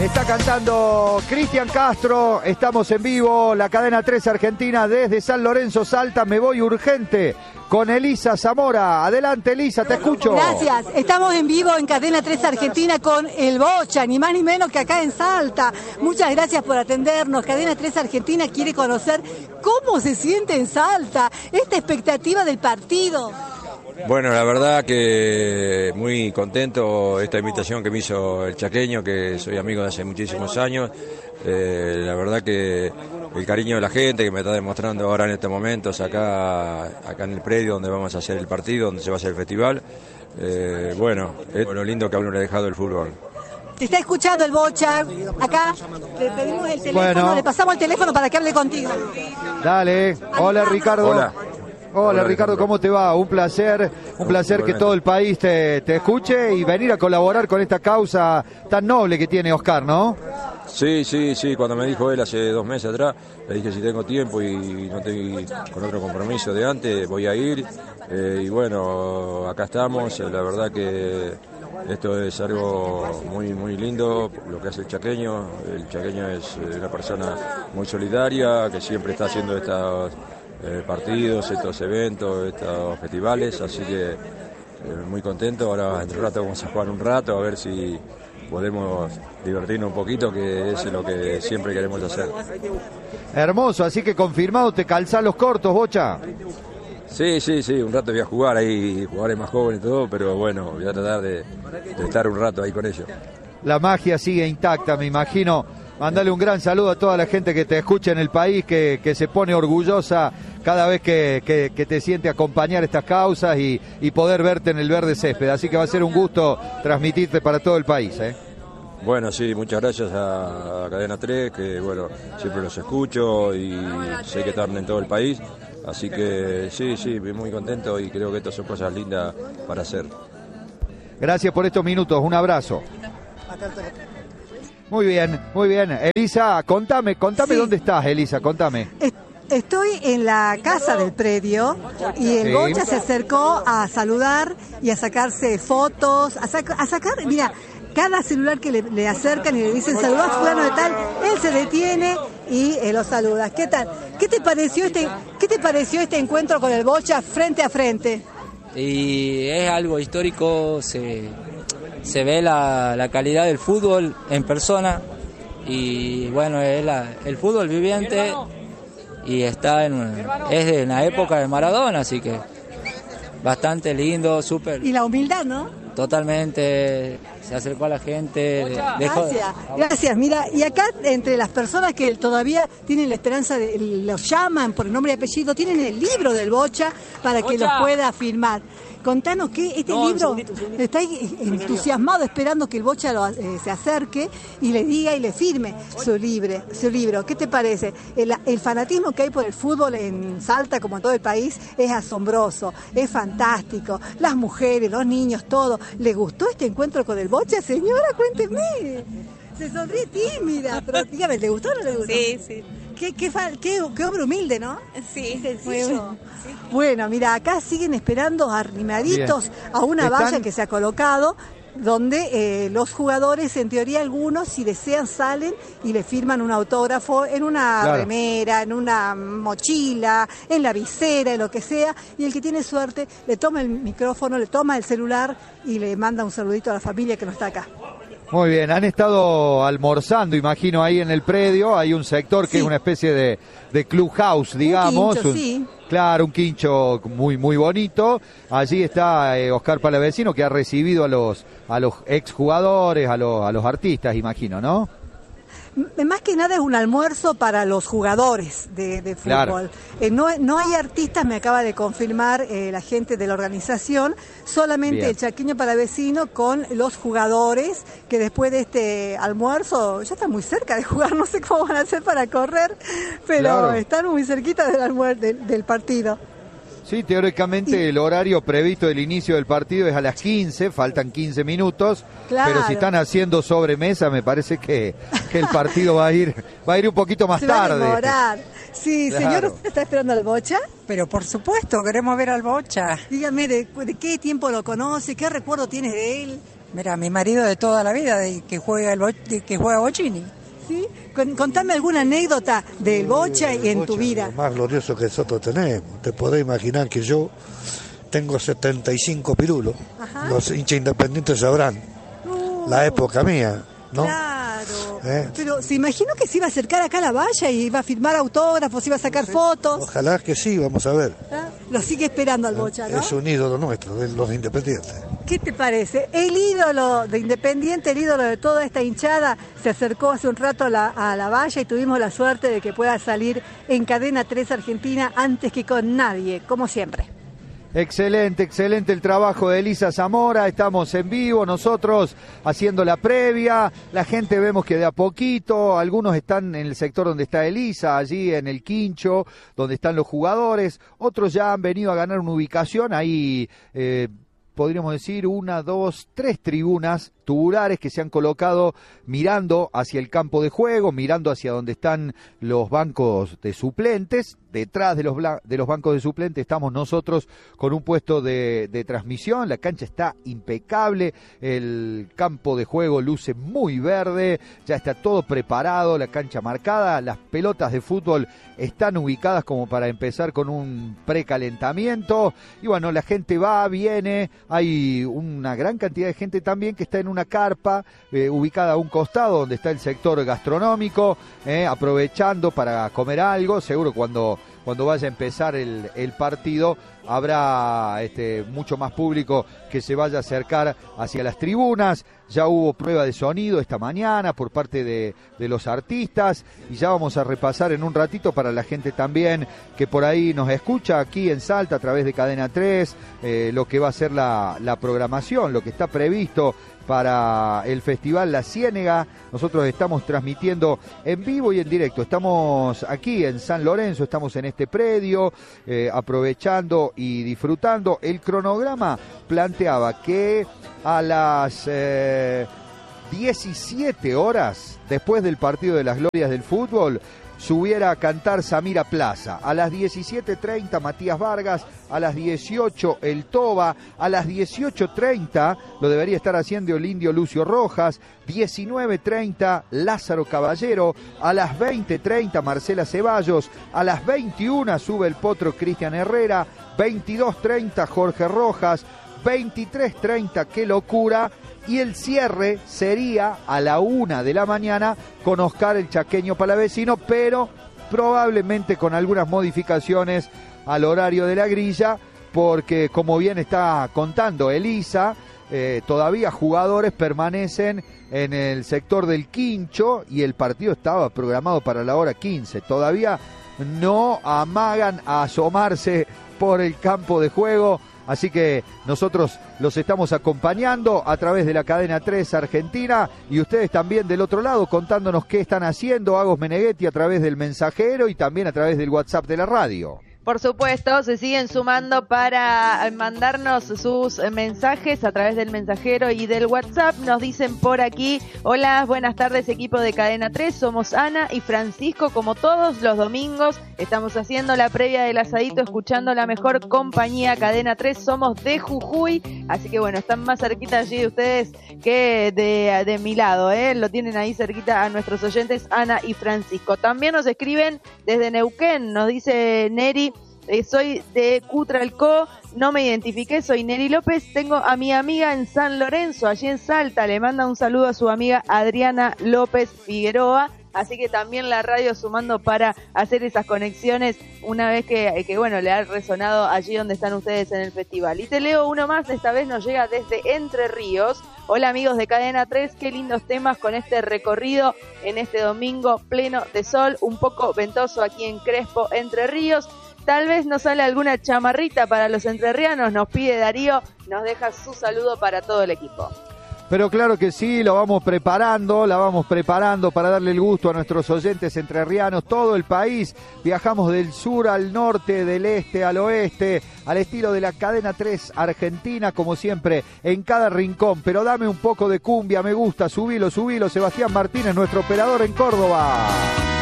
Está cantando Cristian Castro, estamos en vivo, la cadena 3 Argentina desde San Lorenzo, Salta. Me voy urgente con Elisa Zamora. Adelante, Elisa, te escucho. Gracias, estamos en vivo en cadena 3 Argentina con el Bocha, ni más ni menos que acá en Salta. Muchas gracias por atendernos. Cadena 3 Argentina quiere conocer cómo se siente en Salta, esta expectativa del partido. Bueno, la verdad que muy contento esta invitación que me hizo el chaqueño, que soy amigo de hace muchísimos años. La verdad que el cariño de la gente que me está demostrando ahora en estos momentos acá en el predio donde vamos a hacer el partido, donde se va a hacer el festival. Bueno, es lo lindo que a uno le ha dejado el fútbol. Te está escuchando el Bocha, acá le pedimos el teléfono, bueno, le pasamos el teléfono para que hable contigo. Dale, hola Ricardo. Hola Ricardo, ¿cómo te va? Un placer que todo el país te escuche y venir a colaborar con esta causa tan noble que tiene Oscar, ¿no? Sí, cuando me dijo él hace 2 meses atrás, le dije si tengo tiempo y no estoy con otro compromiso de antes, voy a ir. Y bueno, acá estamos, la verdad que esto es algo muy lindo, lo que hace el chaqueño. El chaqueño es una persona muy solidaria, que siempre está haciendo estas partidos, estos eventos, estos festivales, así que muy contento. Ahora entre un rato vamos a jugar un rato a ver si podemos divertirnos un poquito, que es lo que siempre queremos hacer. Hermoso, así que confirmado, te calzás los cortos, Bocha. Sí, un rato voy a jugar ahí, jugadores más jóvenes y todo, pero bueno, voy a tratar de estar un rato ahí con ellos. La magia sigue intacta, me imagino. Mandale un gran saludo a toda la gente que te escucha en el país, que se pone orgullosa cada vez que te siente acompañar estas causas y poder verte en el verde césped. Así que va a ser un gusto transmitirte para todo el país, ¿eh? Bueno, sí, muchas gracias a Cadena 3, que bueno, siempre los escucho y sé que están en todo el país. Así que sí, muy contento y creo que estas son cosas lindas para hacer. Gracias por estos minutos, un abrazo. Muy bien. Elisa, contame sí. ¿Dónde estás, Elisa? Contame. Estoy en la casa del predio y el Bocha se acercó a saludar y a sacarse fotos, a sacar, mira, cada celular que le acercan y le dicen saludá a fulano de tal, él se detiene y lo saluda. ¿Qué tal? ¿Qué te pareció este encuentro con el Bocha frente a frente? Y es algo histórico, se ve la calidad del fútbol en persona y bueno, es el fútbol viviente y está es de la época de Maradona, así que bastante lindo, súper. Y la humildad, ¿no? Totalmente, se acercó a la gente. Gracias. Mira, y acá entre las personas que todavía tienen la esperanza, los llaman por el nombre y apellido, tienen el libro del Bocha para que los pueda firmar. Contanos que este libro está entusiasmado esperando que el Bocha se acerque y le diga y le firme su libro. ¿Qué te parece? El fanatismo que hay por el fútbol en Salta, como en todo el país, es asombroso, es fantástico. Las mujeres, los niños, todo. ¿Le gustó este encuentro con el Bocha, señora? Cuénteme. Se sonríe tímida, pero dígame, ¿le gustó o no le gustó? Sí. Qué hombre humilde, ¿no? Sí, sencillo. Bueno, mira, acá siguen esperando arrimaditos a una valla que se ha colocado, donde los jugadores, en teoría algunos, si desean, salen y le firman un autógrafo en una remera, en una mochila, en la visera, en lo que sea, y el que tiene suerte le toma el micrófono, le toma el celular y le manda un saludito a la familia que no está acá. Muy bien, han estado almorzando, imagino, ahí en el predio. Hay un sector que es una especie de clubhouse, digamos. Un quincho, Claro, un quincho muy bonito. Allí está Oscar Palavecino, que ha recibido a los exjugadores, a los artistas, imagino, ¿no? Más que nada es un almuerzo para los jugadores de fútbol. No hay artistas, me acaba de confirmar la gente de la organización, solamente el chaqueño Palavecino con los jugadores, que después de este almuerzo ya están muy cerca de jugar, no sé cómo van a hacer para correr, pero están muy cerquita del partido. Sí, teóricamente el horario previsto del inicio del partido es a las 15, faltan 15 minutos, pero si están haciendo sobremesa, me parece que el partido va a ir un poquito más tarde. Va a demorar. Sí, señor, ¿usted está esperando al Bocha? Pero por supuesto, queremos ver al Bocha. Dígame, ¿de qué tiempo lo conoce? ¿Qué recuerdo tiene de él? Mira, mi marido de toda la vida, que juega bocini. ¿Sí? Contame alguna anécdota del bocha y en tu vida. Lo más glorioso que nosotros tenemos. Te podés imaginar que yo tengo 75 pirulos. Ajá. Los hinchas independientes sabrán la época mía, ¿no? Claro. Pero se imaginó que se iba a acercar acá a la valla y iba a firmar autógrafos, iba a sacar fotos. Ojalá que sí, vamos a ver. Lo sigue esperando al bocha, ¿no? Es un ídolo nuestro, de los independientes. ¿Qué te parece? El ídolo de Independiente, el ídolo de toda esta hinchada, se acercó hace un rato a la valla y tuvimos la suerte de que pueda salir en Cadena 3 Argentina antes que con nadie, como siempre. Excelente el trabajo de Elisa Zamora, estamos en vivo nosotros haciendo la previa, la gente vemos que de a poquito, algunos están en el sector donde está Elisa, allí en el quincho, donde están los jugadores, otros ya han venido a ganar una ubicación, ahí podríamos decir 1, 2, 3 tribunas tubulares que se han colocado mirando hacia el campo de juego, mirando hacia donde están los bancos de suplentes. Detrás de los bancos de suplentes estamos nosotros con un puesto de transmisión. La cancha está impecable, el campo de juego luce muy verde, ya está todo preparado, la cancha marcada, las pelotas de fútbol están ubicadas como para empezar con un precalentamiento. Y bueno, la gente va, viene, hay una gran cantidad de gente también que está en una carpa ubicada a un costado donde está el sector gastronómico, aprovechando para comer algo. Seguro cuando vaya a empezar el partido habrá mucho más público que se vaya a acercar hacia las tribunas. Ya hubo prueba de sonido esta mañana por parte de los artistas y ya vamos a repasar en un ratito para la gente también que por ahí nos escucha aquí en Salta a través de Cadena 3, lo que va a ser la programación, lo que está previsto para el Festival La Ciénega. Nosotros estamos transmitiendo en vivo y en directo, estamos aquí en San Lorenzo, estamos en este predio, aprovechando y disfrutando. El cronograma planteaba que a las 17 horas, después del partido de las glorias del fútbol, subiera a cantar Samira Plaza. A las 17:30 Matías Vargas, a las 18 el Toba, a las 18:30 lo debería estar haciendo el Indio Lucio Rojas, 19:30 Lázaro Caballero, a las 20:30 Marcela Ceballos, a las 21 sube el Potro Cristian Herrera, 22:30 Jorge Rojas, 23:30 Qué Locura, y el cierre sería a la 1 de la mañana con Oscar el Chaqueño Palavecino, pero probablemente con algunas modificaciones al horario de la grilla, porque como bien está contando Elisa, todavía jugadores permanecen en el sector del quincho y el partido estaba programado para la hora 15. Todavía no amagan a asomarse por el campo de juego. Así que nosotros los estamos acompañando a través de la Cadena 3 Argentina y ustedes también del otro lado contándonos qué están haciendo. Agos Meneghetti a través del mensajero y también a través del WhatsApp de la radio. Por supuesto, se siguen sumando para mandarnos sus mensajes a través del mensajero y del WhatsApp. Nos dicen por aquí: hola, buenas tardes equipo de Cadena 3, somos Ana y Francisco, como todos los domingos. Estamos haciendo la previa del asadito, escuchando la mejor compañía Cadena 3, somos de Jujuy, así que bueno, están más cerquita allí de ustedes que de mi lado, lo tienen ahí cerquita a nuestros oyentes Ana y Francisco. También nos escriben desde Neuquén, nos dice Neri: soy de Cutralcó, no me identifiqué, soy Neri López, tengo a mi amiga en San Lorenzo, allí en Salta, le manda un saludo a su amiga Adriana López Figueroa, así que también la radio sumando para hacer esas conexiones una vez que bueno, le ha resonado allí donde están ustedes en el festival. Y te leo uno más, esta vez nos llega desde Entre Ríos. Hola amigos de Cadena 3, qué lindos temas con este recorrido en este domingo pleno de sol, un poco ventoso aquí en Crespo, Entre Ríos. Tal vez nos sale alguna chamarrita para los entrerrianos, nos pide Darío, nos deja su saludo para todo el equipo. Pero claro que sí, la vamos preparando para darle el gusto a nuestros oyentes entrerrianos, todo el país. Viajamos del sur al norte, del este al oeste, al estilo de la Cadena 3 Argentina, como siempre, en cada rincón. Pero dame un poco de cumbia, me gusta, subilo, Sebastián Martínez, nuestro operador en Córdoba.